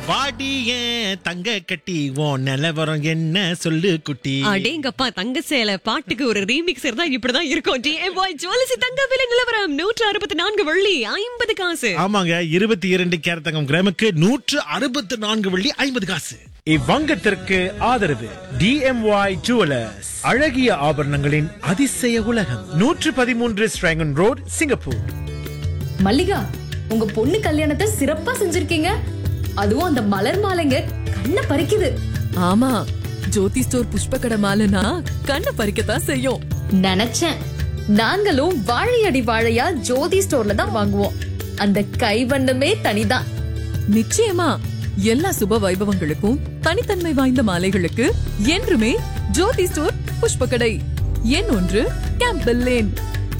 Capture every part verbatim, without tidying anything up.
வாடி ஏன் தங்க கட்டி உன் நிலவரம் என்ன சொல்லு குட்டி. அடேங்கப்பா, தங்க சேலை பாட்டுக்கு ஒரு ரீமிக்ஸ் இருந்தா இப்படிதான் இருக்கும். டிஎம்ஒய் ஜுவல்லர்ஸ் தங்க விலை நிலவரம் நூற்று அறுபத்தி நான்கு வெள்ளி ஐம்பது காசு. ஆமாங்க, இருபத்தி இரண்டு கேரட் தங்கம் கிராமுக்கு நூற்று அறுபத்தி நான்கு வெள்ளி ஐம்பது காசு. இவ்வங்கத்திற்கு ஆதரவு டிஎம்ஒய் ஜுவல்லர்ஸ், அழகிய ஆபரணங்களின் அதிசய உலகம், நூற்று பதிமூன்று ஸ்ட்ராங்கன் ரோட், சிங்கப்பூர். மல்லிகா, உங்க பொண்ணு கல்யாணத்தை சிறப்பா செஞ்சிருக்கீங்க. அதுவும் அந்த மலர் மாலைங்க கண்ணை பறிக்குது. ஆமா, ஜோதி ஸ்டோர் புஷ்ப கடை மாலைனா கண்ணை பறிக்கத்தான் செய்யும். நினைச்சேன். நாங்களும் வாழையடி வாழையா ஜோதி ஸ்டோர்ல தான் வாங்குவோம். அந்த கைவண்ணமே தனிதான். நிச்சயமா, எல்லா சுப வைபவங்களுக்கும் தனித்தன்மை வாய்ந்த மாலைகளுக்கு என்றுமே ஜோதி ஸ்டோர் புஷ்ப கடை. எண் ஒன்று, கேம்பல் லேன்.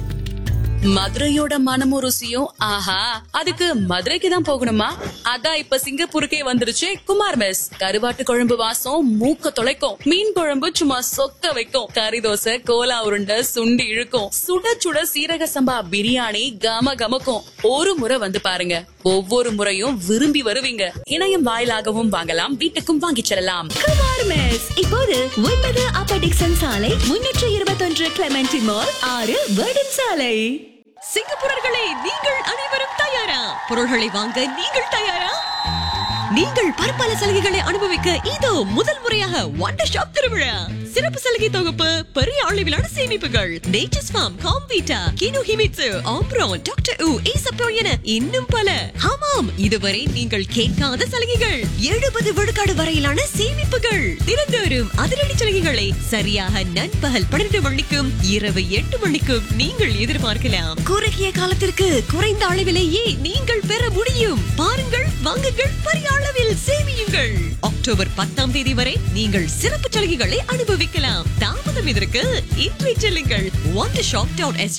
மதுரையோட மனமும் ருசியும் ஆஹா, அதுக்கு மதுரைக்கு தான் போகணுமா? அதான் இப்ப சிங்கப்பூருக்கே வந்துருச்சு குமார் மெஸ். கருவாட்டு குழம்பு வாசம் மூக்க தொலைக்கும், மீன் குழம்பு சும்மா சொக்க வைக்கும், கறி தோசை, கோலா உருண்டை, சுண்டி இழுக்கும், சுட சுட சீரக சம்பா பிரியாணி கம கமக்கும். ஒரு முறை வந்து பாருங்க, ஒவ்வொரு முறையும் விரும்பி வருவீங்க. இணையம் வாயிலாகவும் வாங்கலாம், வீட்டுக்கும் வாங்கிச் செல்லலாம். குமார் மெஸ் இப்போது ஒன்பது அப்பர் டிக்சன் சாலை, முன்னூற்று இருபத்தொன்று கிளமெண்டி மால், ஆறு வேர்டன் சாலை. சிங்கப்பூரர்களே, நீங்கள் அனைவரும் தயாரா? பொருள்களை வாங்க நீங்கள் தயாரா? நீங்கள் பற்பல சலுகைகளை அனுபவிக்க இதோ முதல் முறையாக வண்டர் ஷாப் திருவிழா. சிறப்பு சலுகை தொகுப்பு, பெரிய அளவிலான சேமிப்புகள், nature's form, Comvita, GNU Himitsu, ஆம்ப்ரோன், doctor உ, ஈசப்போ என இன்னும் பல. ஆமாம், இதுவரை நீங்கள் கேட்காத சலுகைகள், எழுபது விழுக்காடு வரையிலான சேமிப்புகள், தினந்தோறும் அதிரடி சலுகைகளை சரியாக நண்பகல் பன்னிரண்டு மணிக்கும் இரவு எட்டு மணிக்கும் நீங்கள் எதிர்பார்க்கலாம். குறுகிய காலத்திற்கு குறைந்த அளவிலேயே நீங்கள் பெற முடியும். பாருங்கள், வாங்குங்கள், பெரிய அளவில் சேமியுங்கள். அக்டோபர் பத்தாம் தேதி வரை நீங்கள் சிறப்பு சலுகைகளை அனுபவிக்கலாம். தாமதம் இதற்கு இன்றை செல்லுங்கள். wondershop.sg